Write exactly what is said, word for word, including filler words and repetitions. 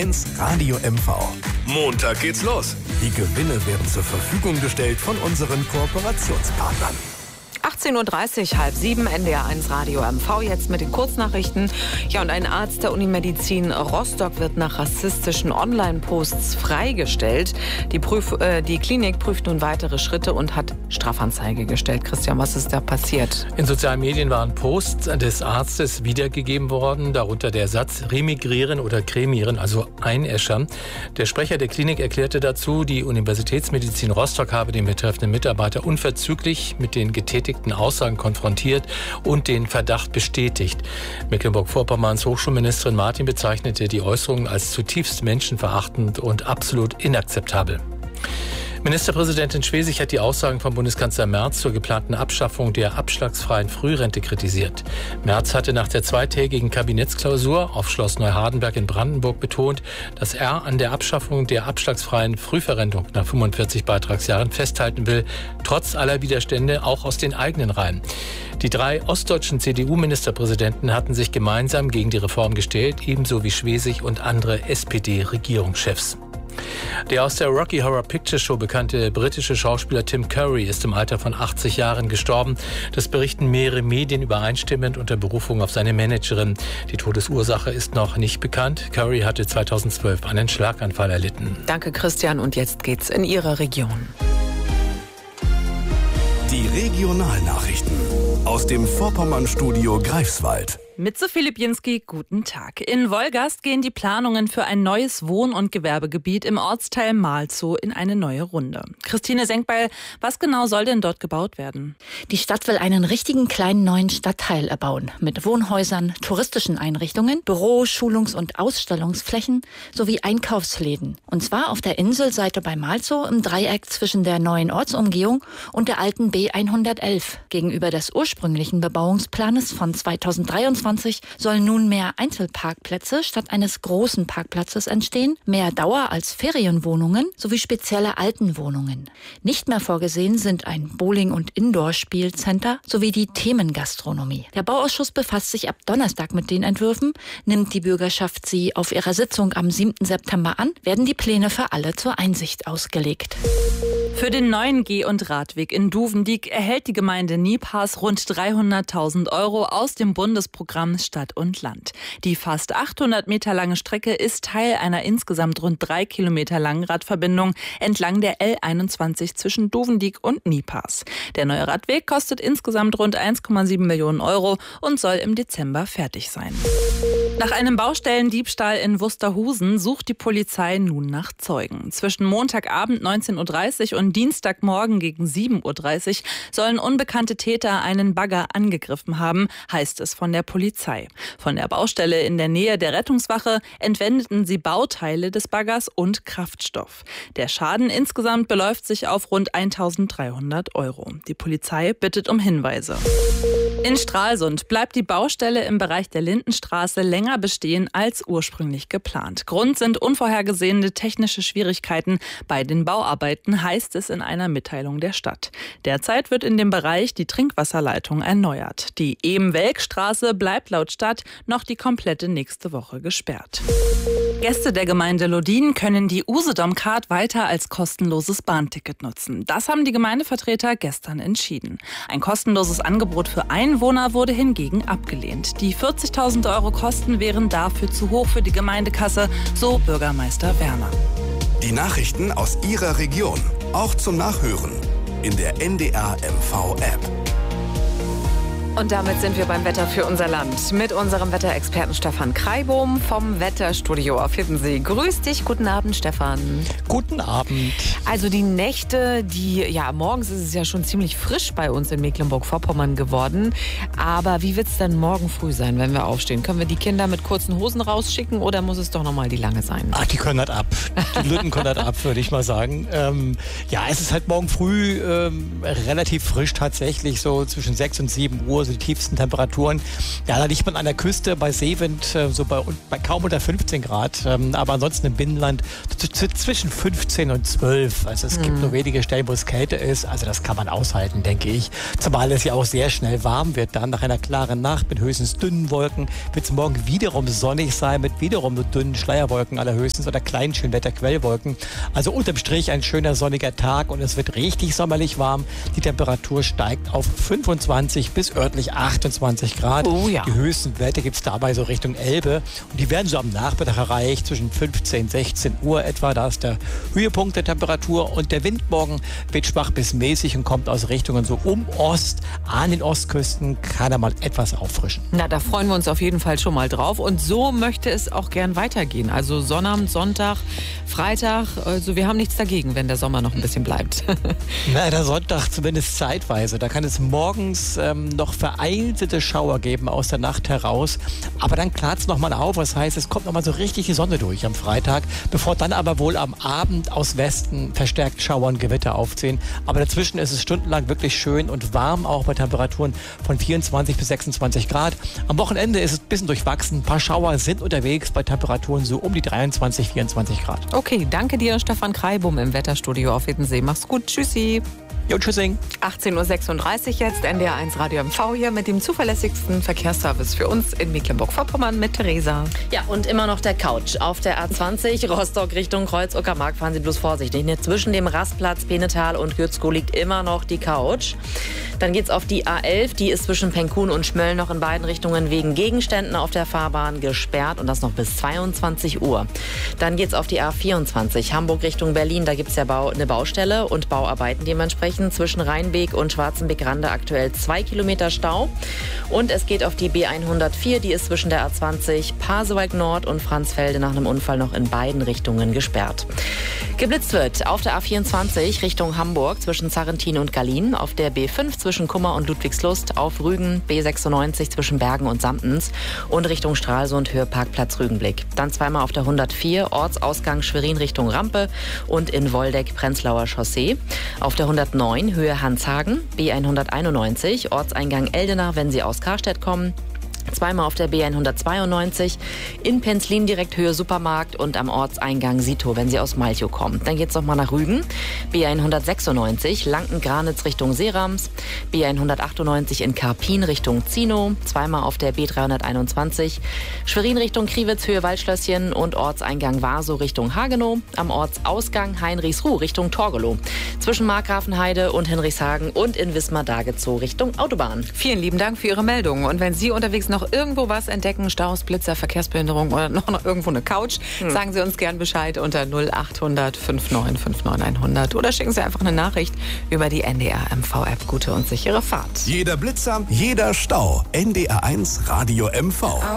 eins Radio M V. Montag geht's los. Die Gewinne werden zur Verfügung gestellt von unseren Kooperationspartnern. achtzehn Uhr dreißig, halb sieben, N D R eins Radio M V, jetzt mit den Kurznachrichten. Ja, und ein Arzt der Unimedizin Rostock wird nach rassistischen Online-Posts freigestellt. Die, Prüf, äh, die Klinik prüft nun weitere Schritte und hat Strafanzeige gestellt. Christian, was ist da passiert? In sozialen Medien waren Posts des Arztes wiedergegeben worden, darunter der Satz remigrieren oder cremieren, also einäschern. Der Sprecher der Klinik erklärte dazu, die Universitätsmedizin Rostock habe den betreffenden Mitarbeiter unverzüglich mit den getätigten Aussagen konfrontiert und den Verdacht bestätigt. Mecklenburg-Vorpommerns Hochschulministerin Martin bezeichnete die Äußerungen als zutiefst menschenverachtend und absolut inakzeptabel. Ministerpräsidentin Schwesig hat die Aussagen von Bundeskanzler Merz zur geplanten Abschaffung der abschlagsfreien Frührente kritisiert. Merz hatte nach der zweitägigen Kabinettsklausur auf Schloss Neuhardenberg in Brandenburg betont, dass er an der Abschaffung der abschlagsfreien Frühverrentung nach fünfundvierzig Beitragsjahren festhalten will, trotz aller Widerstände auch aus den eigenen Reihen. Die drei ostdeutschen C D U-Ministerpräsidenten hatten sich gemeinsam gegen die Reform gestellt, ebenso wie Schwesig und andere S P D-Regierungschefs. Der aus der Rocky Horror Picture Show bekannte britische Schauspieler Tim Curry ist im Alter von achtzig Jahren gestorben. Das berichten mehrere Medien übereinstimmend unter Berufung auf seine Managerin. Die Todesursache ist noch nicht bekannt. Curry hatte zweitausendzwölf einen Schlaganfall erlitten. Danke, Christian. Und jetzt geht's in Ihre Region. Die Regionalnachrichten aus dem Vorpommern-Studio Greifswald. Mit Sophie Lipinski, guten Tag. In Wolgast gehen die Planungen für ein neues Wohn- und Gewerbegebiet im Ortsteil Malzow in eine neue Runde. Christine Senkbeil, was genau soll denn dort gebaut werden? Die Stadt will einen richtigen kleinen neuen Stadtteil erbauen. Mit Wohnhäusern, touristischen Einrichtungen, Büro-, Schulungs- und Ausstellungsflächen sowie Einkaufsläden. Und zwar auf der Inselseite bei Malzow im Dreieck zwischen der neuen Ortsumgehung und der alten B hundertelf. Gegenüber des ursprünglichen Bebauungsplanes von zweitausenddreiundzwanzig sollen nun mehr Einzelparkplätze statt eines großen Parkplatzes entstehen, mehr Dauer- als Ferienwohnungen sowie spezielle Altenwohnungen. Nicht mehr vorgesehen sind ein Bowling- und Indoor-Spielcenter sowie die Themengastronomie. Der Bauausschuss befasst sich ab Donnerstag mit den Entwürfen, nimmt die Bürgerschaft sie auf ihrer Sitzung am siebten September an, werden die Pläne für alle zur Einsicht ausgelegt. Für den neuen Geh- und Radweg in Duvendiek erhält die Gemeinde Niepaß rund dreihunderttausend Euro aus dem Bundesprogramm Stadt und Land. Die fast achthundert Meter lange Strecke ist Teil einer insgesamt rund drei Kilometer langen Radverbindung entlang der L einundzwanzig zwischen Duvendiek und Niepaß. Der neue Radweg kostet insgesamt rund eins Komma sieben Millionen Euro und soll im Dezember fertig sein. Nach einem Baustellendiebstahl in Wusterhusen sucht die Polizei nun nach Zeugen. Zwischen Montagabend neunzehn Uhr dreißig und Dienstagmorgen gegen sieben Uhr dreißig sollen unbekannte Täter einen Bagger angegriffen haben, heißt es von der Polizei. Von der Baustelle in der Nähe der Rettungswache entwendeten sie Bauteile des Baggers und Kraftstoff. Der Schaden insgesamt beläuft sich auf rund eintausenddreihundert Euro. Die Polizei bittet um Hinweise. In Stralsund bleibt die Baustelle im Bereich der Lindenstraße länger bestehen als ursprünglich geplant. Grund sind unvorhergesehene technische Schwierigkeiten bei den Bauarbeiten, heißt es in einer Mitteilung der Stadt. Derzeit wird in dem Bereich die Trinkwasserleitung erneuert. Die Ehm-Welk-Straße bleibt laut Stadt noch die komplette nächste Woche gesperrt. Gäste der Gemeinde Lodin können die Usedom-Card weiter als kostenloses Bahnticket nutzen. Das haben die Gemeindevertreter gestern entschieden. Ein kostenloses Angebot für Einwohner wurde hingegen abgelehnt. Die vierzigtausend Euro Kosten wären dafür zu hoch für die Gemeindekasse, so Bürgermeister Werner. Die Nachrichten aus Ihrer Region, auch zum Nachhören in der N D R M V-App. Und damit sind wir beim Wetter für unser Land. Mit unserem Wetterexperten Stefan Kreibohm vom Wetterstudio auf Hiddensee. Grüß dich, guten Abend, Stefan. Guten Abend. Also die Nächte, die, ja, morgens ist es ja schon ziemlich frisch bei uns in Mecklenburg-Vorpommern geworden. Aber wie wird es denn morgen früh sein, wenn wir aufstehen? Können wir die Kinder mit kurzen Hosen rausschicken oder muss es doch nochmal die lange sein? Ach, die können das ab. Die Lütten können das ab, würde ich mal sagen. Ähm, ja, es ist halt morgen früh ähm, relativ frisch tatsächlich, so zwischen sechs und sieben Uhr. also die tiefsten Temperaturen. Ja, da liegt man an der Küste bei Seewind äh, so bei, bei kaum unter fünfzehn Grad. Ähm, aber ansonsten im Binnenland zwischen fünfzehn und zwölf. Also es mhm. gibt nur wenige Stellen, wo es Kälte ist. Also das kann man aushalten, denke ich. Zumal es ja auch sehr schnell warm wird dann. Nach einer klaren Nacht mit höchstens dünnen Wolken wird es morgen wiederum sonnig sein mit wiederum nur dünnen Schleierwolken allerhöchstens oder kleinen Schönwetterquellwolken. Also unterm Strich ein schöner sonniger Tag und es wird richtig sommerlich warm. Die Temperatur steigt auf fünfundzwanzig bis örtlich achtundzwanzig Grad. Oh ja. Die höchsten Werte gibt es dabei so Richtung Elbe und die werden so am Nachmittag erreicht, zwischen fünfzehn, sechzehn Uhr etwa. Da ist der Höhepunkt der Temperatur und der Wind morgen wird schwach bis mäßig und kommt aus Richtungen so um Ost. An den Ostküsten kann er mal etwas auffrischen. Na, da freuen wir uns auf jeden Fall schon mal drauf und so möchte es auch gern weitergehen. Also Sonnabend, Sonntag, Freitag, also wir haben nichts dagegen, wenn der Sommer noch ein bisschen bleibt. Na, der Sonntag zumindest zeitweise. Da kann es morgens ähm, noch vereinzelte Schauer geben aus der Nacht heraus. Aber dann klart es nochmal auf. Das heißt, es kommt nochmal so richtig die Sonne durch am Freitag, bevor dann aber wohl am Abend aus Westen verstärkt Schauer und Gewitter aufziehen. Aber dazwischen ist es stundenlang wirklich schön und warm, auch bei Temperaturen von vierundzwanzig bis sechsundzwanzig Grad. Am Wochenende ist es ein bisschen durchwachsen. Ein paar Schauer sind unterwegs bei Temperaturen so um die dreiundzwanzig, vierundzwanzig Grad. Okay, danke dir, Stefan Kreibum im Wetterstudio auf Hiddensee. Mach's gut, tschüssi. Jo, tschüssing. achtzehn Uhr sechsunddreißig jetzt, N D R eins Radio M V hier mit dem zuverlässigsten Verkehrsservice für uns in Mecklenburg-Vorpommern mit Theresa. Ja, und immer noch der Couch. Auf der A zwanzig Rostock Richtung Kreuz-Uckermark fahren Sie bloß vorsichtig. Zwischen dem Rastplatz Penetal und Gürzkow liegt immer noch die Couch. Dann geht's auf die A elf, die ist zwischen Penkun und Schmölln noch in beiden Richtungen wegen Gegenständen auf der Fahrbahn gesperrt und das noch bis zweiundzwanzig Uhr. Dann geht's auf die A vierundzwanzig Hamburg Richtung Berlin, da gibt's ja Bau, eine Baustelle und Bauarbeiten dementsprechend. Zwischen Rheinbeek und Schwarzenbeck-Rande aktuell zwei Kilometer Stau. Und es geht auf die B hundertvier, die ist zwischen der A zwanzig Pasewalk Nord und Franzfelde nach einem Unfall noch in beiden Richtungen gesperrt. Geblitzt wird auf der A vierundzwanzig Richtung Hamburg zwischen Sarrentin und Gallien, auf der B fünf zwischen Kummer und Ludwigslust, auf Rügen, B sechsundneunzig zwischen Bergen und Samptens und Richtung Stralsund Höheparkplatz Rügenblick. Dann zweimal auf der hundertvier Ortsausgang Schwerin Richtung Rampe und in Woldeck Prenzlauer Chaussee. Auf der hundertneun Höhe Hanshagen, B hunderteinundneunzig Ortseingang Eldenach, wenn Sie aus Karstedt kommen. Zweimal auf der B hundertzweiundneunzig, in Penzlin direkt Höhe Supermarkt und am Ortseingang Sito, wenn Sie aus Malchow kommen. Dann geht's noch mal nach Rügen, B hundertsechsundneunzig, Lanken-Granitz Richtung Seerams, B hundertachtundneunzig in Karpin Richtung Zino, zweimal auf der B dreihunderteinundzwanzig, Schwerin Richtung Kriwitz Höhe Waldschlösschen und Ortseingang Warsow Richtung Hagenow, am Ortsausgang Heinrichsruh Richtung Torgelow, zwischen Markgrafenheide und Hinrichshagen und in Wismar-Dagezow Richtung Autobahn. Vielen lieben Dank für Ihre Meldung und wenn Sie unterwegs noch irgendwo was entdecken, Staus, Blitzer, Verkehrsbehinderung oder noch, noch irgendwo eine Couch, hm. sagen Sie uns gern Bescheid unter null achthundert fünfundneunzig neunundfünfzig hundert oder schicken Sie einfach eine Nachricht über die N D R M V-App. Gute und sichere Fahrt. Jeder Blitzer, jeder Stau. N D R eins Radio M V.